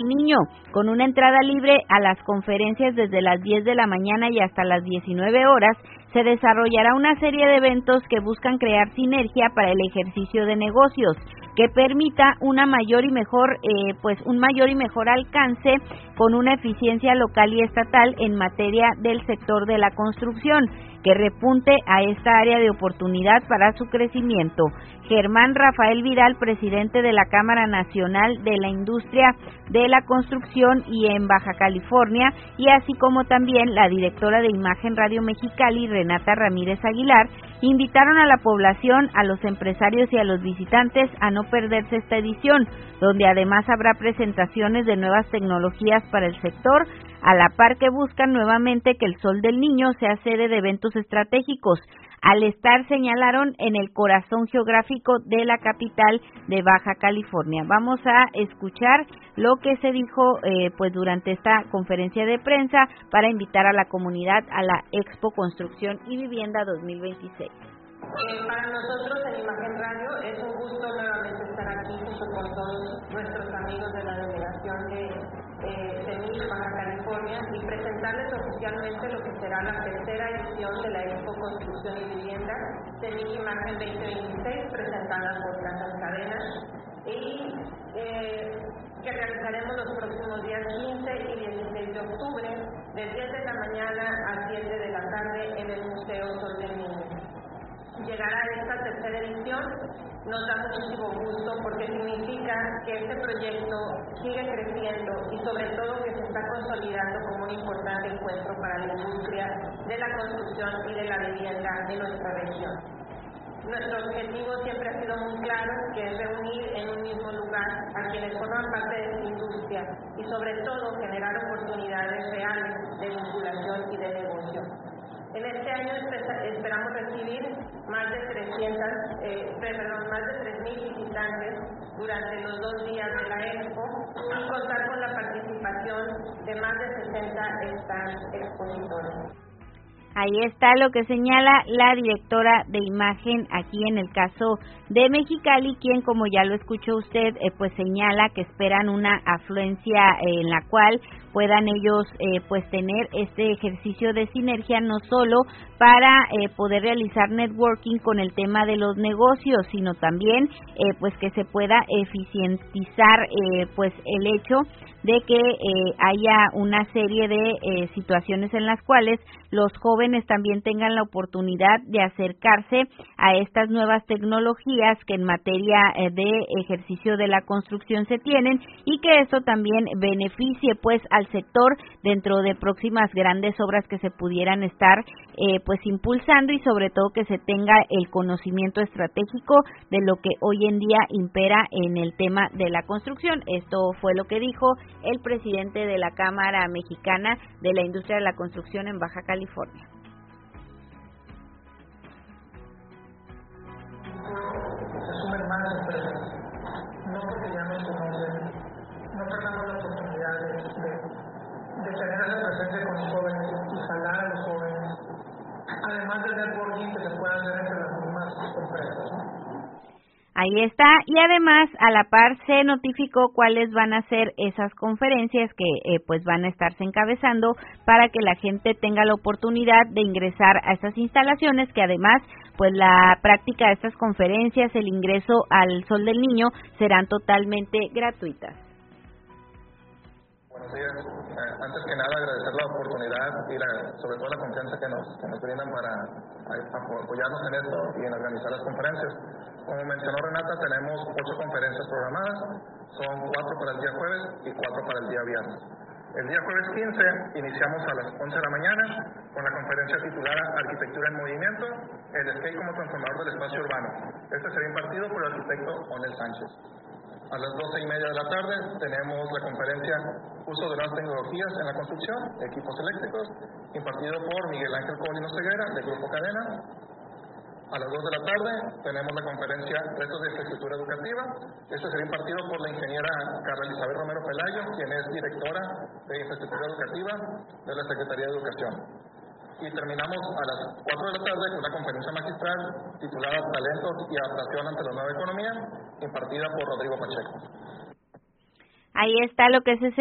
Niño, con una entrada libre a las conferencias desde las 10 de la mañana y hasta las 19 horas, se desarrollará una serie de eventos que buscan crear sinergia para el ejercicio de negocios, que permita un mayor y mejor alcance con una eficiencia local y estatal en materia del sector de la construcción, que repunte a esta área de oportunidad para su crecimiento. Germán Rafael Vidal, presidente de la Cámara Nacional de la Industria de la Construcción y en Baja California, y así como también la directora de Imagen Radio Mexicali, Renata Ramírez Aguilar, invitaron a la población, a los empresarios y a los visitantes a no perderse esta edición, donde además habrá presentaciones de nuevas tecnologías para el sector, a la par que buscan nuevamente que el Sol del Niño sea sede de eventos estratégicos, al estar, señalaron, en el corazón geográfico de la capital de Baja California. Vamos a escuchar lo que se dijo durante esta conferencia de prensa para invitar a la comunidad a la Expo Construcción y Vivienda 2026. Para nosotros en Imagen Radio es un gusto nuevamente estar aquí junto con todos nuestros amigos de la delegación de CEMIC Baja California y presentarles oficialmente lo que será la tercera edición de la Expo Construcción y Vivienda CEMIC Imagen 2026, presentada por Casas Cadena, y que realizaremos los próximos días 15 y 16 de octubre, de 10 de la mañana a 7 de la tarde en el Museo Sol del Niño. Llegar a esta tercera edición nos da muchísimo gusto porque significa que este proyecto sigue creciendo y sobre todo que se está consolidando como un importante encuentro para la industria de la construcción y de la vivienda de nuestra región. Nuestro objetivo siempre ha sido muy claro, que es reunir en un mismo lugar a quienes forman parte de esta industria y sobre todo generar oportunidades reales de vinculación y de negocio. En este año esperamos recibir más de 3.000 visitantes durante los 2 días de la Expo y contar con la participación de más de 60 expositores. Ahí está lo que señala la directora de imagen aquí en el caso de Mexicali, quien, como ya lo escuchó usted, señala que esperan una afluencia en la cual puedan ellos tener este ejercicio de sinergia, no solo para poder realizar networking con el tema de los negocios, sino también que se pueda eficientizar el hecho de que haya una serie de situaciones en las cuales los jóvenes también tengan la oportunidad de acercarse a estas nuevas tecnologías que en materia de ejercicio de la construcción se tienen, y que esto también beneficie al sector dentro de próximas grandes obras que se pudieran estar impulsando, y sobre todo que se tenga el conocimiento estratégico de lo que hoy en día impera en el tema de la construcción. Esto fue lo que dijo el presidente de la Cámara Mexicana de la Industria de la Construcción en Baja California. Se sumen más empresas, no porque ya nos conocen, no perdamos la oportunidad de tener esa presencia con los jóvenes y jalar a los jóvenes, además del networking que se puede hacer entre las mismas empresas, ¿no? Ahí está, y además a la par se notificó cuáles van a ser esas conferencias que van a estarse encabezando para que la gente tenga la oportunidad de ingresar a estas instalaciones, que además la práctica de estas conferencias, el ingreso al Sol del Niño serán totalmente gratuitas. Buenos días. Antes que nada agradecer la oportunidad y sobre todo la confianza que nos brindan para apoyarnos en esto y en organizar las conferencias. Como mencionó Renata, tenemos 8 conferencias programadas, son 4 para el día jueves y 4 para el día viernes. El día jueves 15 iniciamos a las 11 de la mañana con la conferencia titulada Arquitectura en Movimiento, el escape como transformador del espacio urbano. Este será impartido por el arquitecto Onel Sánchez. A las 12:30 de la tarde tenemos la conferencia Uso de nuevas tecnologías en la construcción, equipos eléctricos, impartido por Miguel Ángel Colino Ceguera, del Grupo Cadena. A las 2 de la tarde tenemos la conferencia Retos de Infraestructura Educativa. Este será impartido por la ingeniera Carla Elizabeth Romero Pelayo, quien es directora de Infraestructura Educativa de la Secretaría de Educación. Y terminamos a las 4 de la tarde con una conferencia magistral titulada Talentos y Adaptación ante la Nueva Economía, impartida por Rodrigo Pacheco. Ahí está lo que es ese